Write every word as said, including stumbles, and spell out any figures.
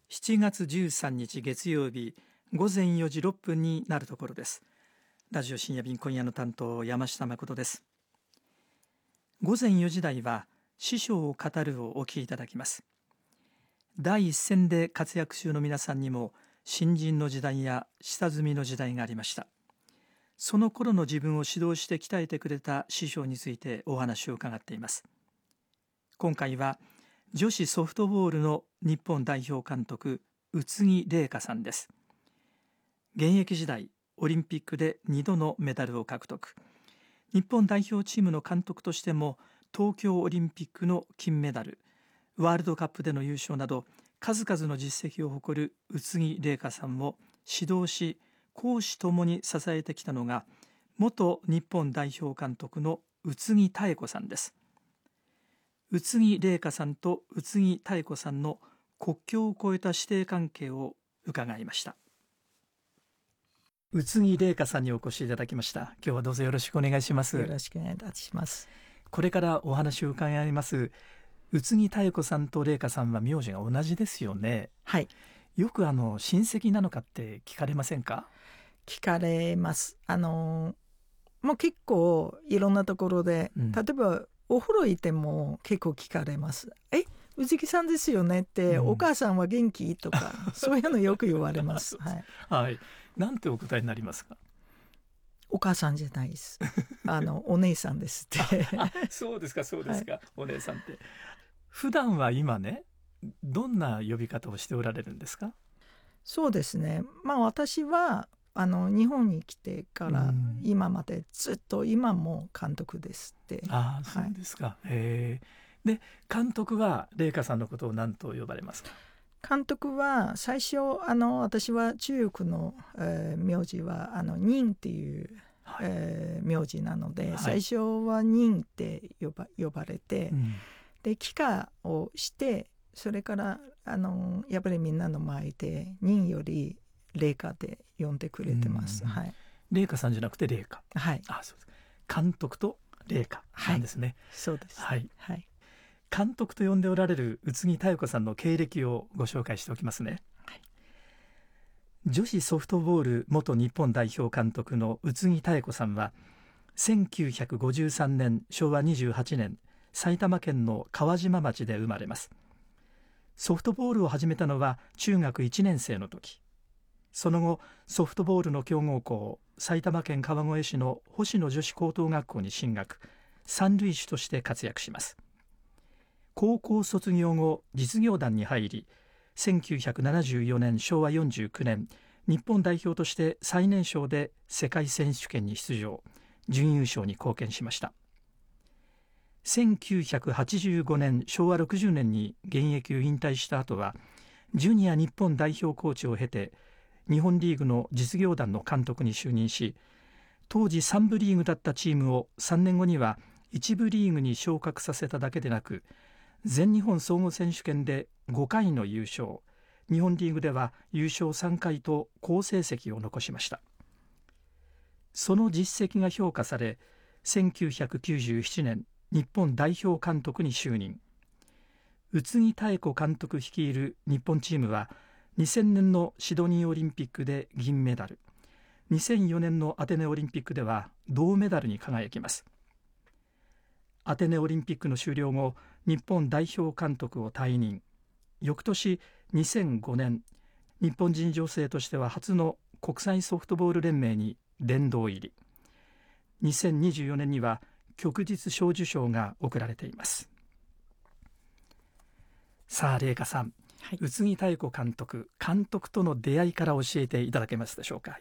しちがつじゅうさんにち月曜日ごぜんよじろっぷんになるところです。ラジオ深夜便、今夜の担当山下誠です。ごぜんよじ台は師匠を語るをお聞きいただきます。第一線で活躍中の皆さんにも新人の時代や下積みの時代がありました。その頃の自分を指導して鍛えてくれた師匠についてお話を伺っています。今回は女子ソフトボールの日本代表監督宇津木麗華さんです。現役時代オリンピックでにどのメダルを獲得、日本代表チームの監督としても東京オリンピックの金メダル、ワールドカップでの優勝など数々の実績を誇る宇津木麗華さんを指導し公私ともに支えてきたのが元日本代表監督の宇津木妙子さんです。宇津木麗華さんと宇津木妙子さんの国境を越えた師弟関係を伺いました。宇津木麗華さんにお越しいただきました。今日はどうぞよろしくお願いします。 よろしくお願いいたします。 これからお話を伺います宇津木妙子さんと麗華さんは名字が同じですよね。 はい。 よくあの親戚なのかって聞かれませんか？ 聞かれます。あのもう結構いろんなところで、うん、例えばお風呂行っても結構聞かれます。え、宇津木さんですよねって、うん、お母さんは元気とかそういうのよく言われます。はい、 はい。なんてお答えになりますか？ お母さんじゃないです。あのお姉さんですってあ、そうですかそうですか、はい、お姉さんって。普段は今ね、どんな呼び方をしておられるんですか？ そうですね、まあ私はあの日本に来てから今までずっと今も監督ですって。 ああ、そうですか、はい、へえ。で監督は麗華さんのことを何と呼ばれますか？ 監督は最初あの私は中国の、えー、名字はあの任っていう、はい、えー、名字なので、はい、最初は任って呼ば、呼ばれて、うん、で帰化をしてそれからあのやっぱりみんなの前で任より麗華で呼んでくれてます。はい、 麗華さんじゃなくて麗華。 はい。 あ、そうです。監督と麗華なんですね。はい、 そうです。 はい。 はい。 監督と呼んでおられる宇津木妙子さんの経歴をご紹介しておきますね。はい、女子ソフトボール元日本代表監督の宇津木妙子さんはせんきゅうひゃくごじゅうさんねんしょうわにじゅうはちねん埼玉県の川島町で生まれます。ソフトボールを始めたのは中学いちねんせいの時。その後ソフトボールの強豪校埼玉県川越市の星野女子高等学校に進学、三塁手として活躍します。高校卒業後実業団に入り、せんきゅうひゃくななじゅうよねんしょうわよんじゅうきゅうねん日本代表として最年少で世界選手権に出場、準優勝に貢献しました。せんきゅうひゃくはちじゅうごねんしょうわろくじゅうねんに現役を引退した後はジュニア日本代表コーチを経て日本リーグの実業団の監督に就任し、当時さんぶリーグだったチームをさんねんごにはいちぶリーグに昇格させただけでなく、全日本総合選手権でごかいの優勝、日本リーグでは優勝さんかいと好成績を残しました。その実績が評価されせんきゅうひゃくきゅうじゅうななねん日本代表監督に就任。宇津木妙子監督率いる日本チームはにせんねんのシドニーオリンピックで銀メダル、にせんよねんのアテネオリンピックでは銅メダルに輝きます。アテネオリンピックの終了後、日本代表監督を退任。翌年にせんごねん、日本人女性としては初の国際ソフトボール連盟に殿堂入り。にせんにじゅうよねんには旭日小綬章が贈られています。さあ麗華さん、はい、宇津木妙子監督監督との出会いから教えていただけますでしょうか。